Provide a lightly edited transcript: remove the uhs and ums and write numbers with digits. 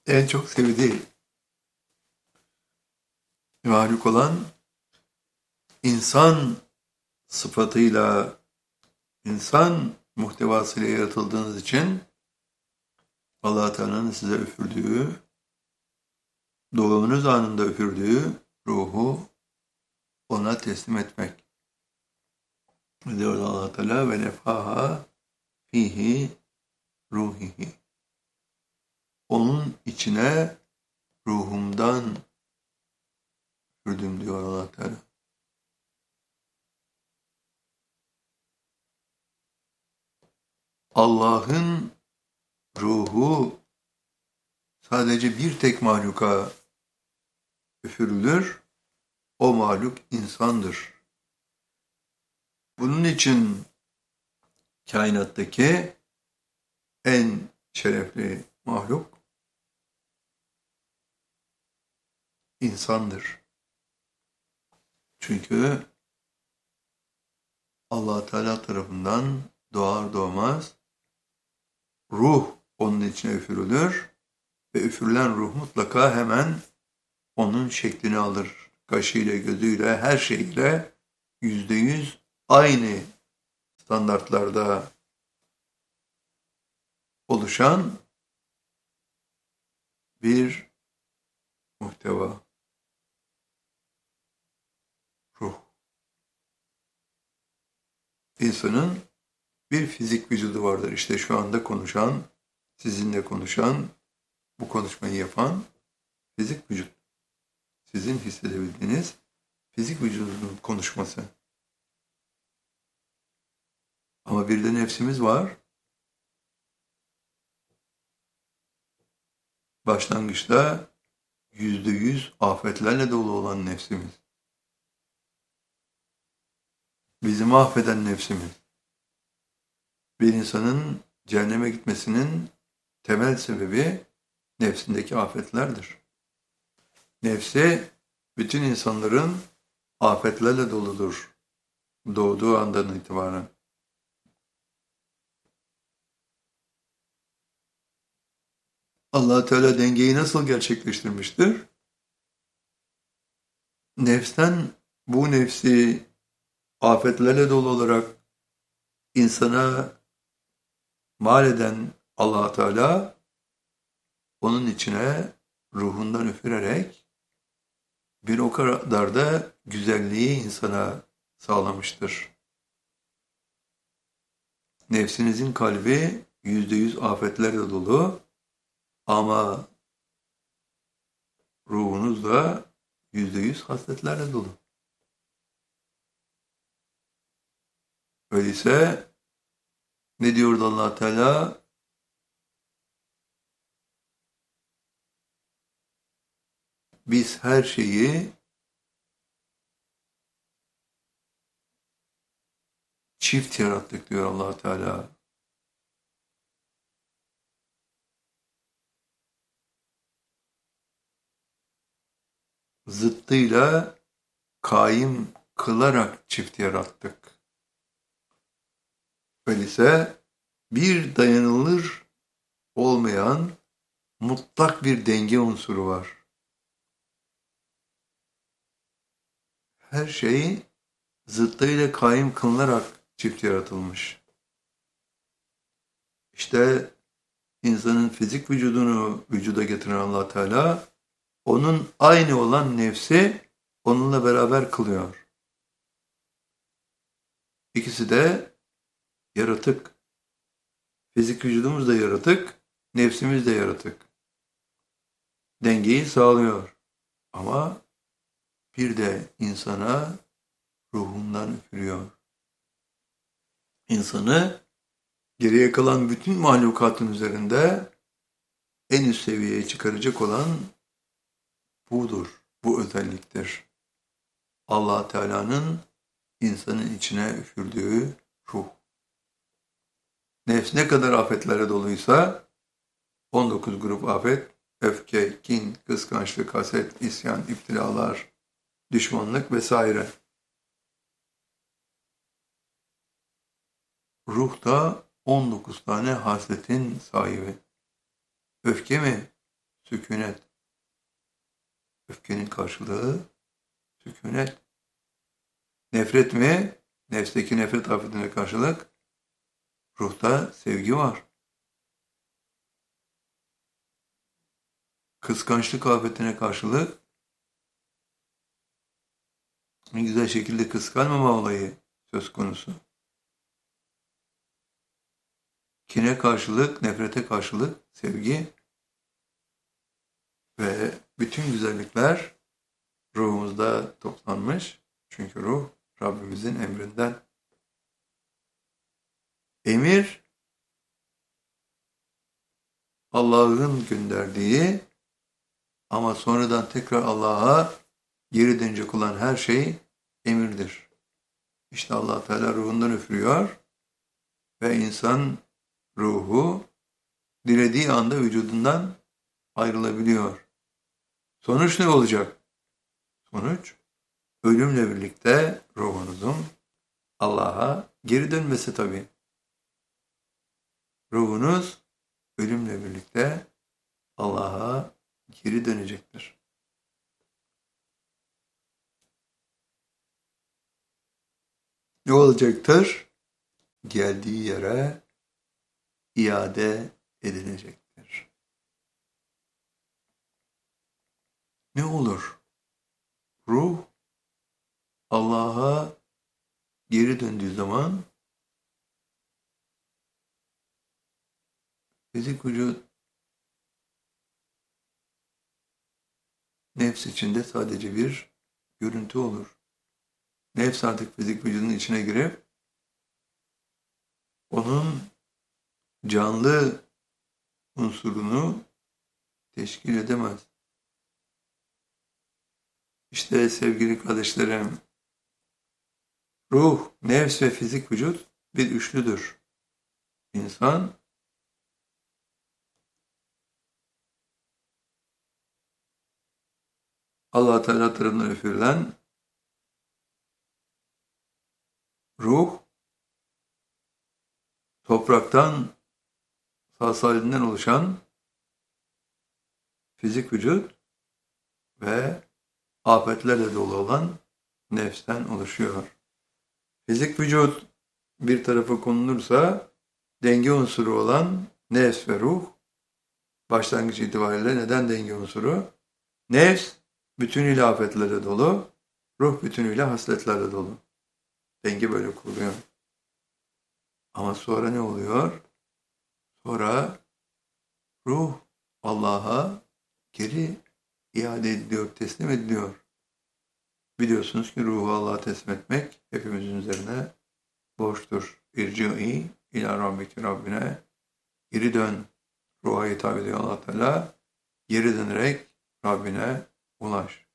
en çok sevdiği mahluk olan insan sıfatıyla, insan muhtevasıyla yaratıldığınız için Allah Teala'nın size üfürdüğü, doğumunuz anında üfürdüğü ruhu ona teslim etmek. Diyor Allah Teala ve nefhaha fihi ruhihi. Onun içine ruhumdan üfürdüm diyor Allah Teala. Allah'ın ruhu sadece bir tek mahluka üfürülür. O mahluk insandır. Bunun için kainattaki en şerefli mahluk insandır. Çünkü Allah Teala tarafından doğar doğmaz ruh onun içine üfürülür ve üfürülen ruh mutlaka hemen onun şeklini alır. Kaşıyla, gözüyle, her şeyle %100 aynı standartlarda oluşan bir muhteva, ruh. İnsanın bir fizik vücudu vardır. İşte şu anda konuşan, sizinle konuşan, bu konuşmayı yapan fizik vücut. Sizin hissedebildiğiniz fizik vücudunun konuşması. Ama bir de nefsimiz var. Başlangıçta %100 afetlerle dolu olan nefsimiz. Bizi mahveden nefsimiz. Bir insanın cehenneme gitmesinin temel sebebi nefsindeki afetlerdir. Nefsi bütün insanların afetlerle doludur. Doğduğu andan itibaren. Allah Teala dengeyi nasıl gerçekleştirmiştir? Nefsten bu nefsi afetlerle dolu olarak insana mal eden Allah Teala onun içine ruhundan üfürerek bir o kadar da güzelliği insana sağlamıştır. Nefsinizin kalbi %100 afetlerle dolu ama ruhunuz da %100 hasletlerle dolu. Öyleyse ne diyordu Allah Teala? Biz her şeyi çift yarattık diyor Allah Teala. Zıttıyla kaim kılarak çift yarattık. Öyleyse bir dayanılır olmayan mutlak bir denge unsuru var. Her şey zıttıyla kaim kılınarak çift yaratılmış. İşte insanın fizik vücudunu vücuda getiren Allah Teala onun aynı olan nefsi onunla beraber kılıyor. İkisi de yaratık. Fizik vücudumuz da yaratık, nefsimiz de yaratık. Dengeyi sağlıyor. Ama bir de insana ruhundan üfürüyor. İnsanı geriye kalan bütün mahlukatın üzerinde en üst seviyeye çıkaracak olan budur. Bu özelliktir. Allah Teala'nın insanın içine üfürdüğü ruh. Nefs ne kadar afetlere doluysa 19 grup afet, öfke, kin, kıskançlık, haset, isyan, iftiralar, düşmanlık vesaire. Ruh da 19 tane hasletin sahibi. Öfke mi? sükunet. Öfkenin karşılığı sükunet. Nefret mi? Nefsteki nefret afetine karşılık ruhta sevgi var. Kıskançlık afetine karşılık en güzel şekilde kıskanmama olayı söz konusu. Kine karşılık, nefrete karşılık sevgi ve bütün güzellikler ruhumuzda toplanmış. Çünkü ruh Rabbimizin emrinden. Emir Allah'ın gönderdiği ama sonradan tekrar Allah'a geri dönecek olan her şey emirdir. İşte Allah Teala ruhundan üfürüyor ve insan ruhu dilediği anda vücudundan ayrılabiliyor. Sonuç ne olacak? Sonuç ölümle birlikte ruhunuzun Allah'a geri dönmesi tabii. Ruhunuz ölümle birlikte Allah'a geri dönecektir. Ne olacaktır? Geldiği yere iade edilecektir. Ne olur? Ruh Allah'a geri döndüğü zaman fizik vücut nefs içinde sadece bir görüntü olur. Nefs artık fizik vücudun içine girip onun canlı unsurunu teşkil edemez. İşte sevgili kardeşlerim, ruh, nefs ve fizik vücut bir üçlüdür. İnsan Allah Teala tarafından üfürülen ruh, topraktan sağ oluşan fizik vücut ve afetlerle dolu olan nefsten oluşuyor. Fizik vücut bir tarafa konulursa denge unsuru olan nefs ve ruh başlangıç itibariyle neden denge unsuru? Nefs bütünüyle afetlerle dolu, ruh bütünüyle hasletlerle dolu. Denge böyle kuruluyor. Ama sonra ne oluyor? Sonra ruh Allah'a geri iade ediliyor, teslim ediliyor. Biliyorsunuz ki ruhu Allah'a teslim etmek hepimizin üzerine borçtur. İrci'i ila rabbiki Rabbine geri dön. Ruha hitap ediyor Allah Teala. Geri dönerek Rabbine ulaş.